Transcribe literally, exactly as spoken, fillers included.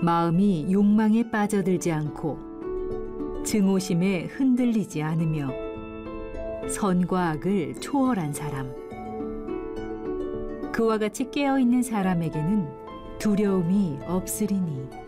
마음이 욕망에 빠져들지 않고 증오심에 흔들리지 않으며 선과 악을 초월한 사람. 그와 같이 깨어있는 사람에게는 두려움이 없으리니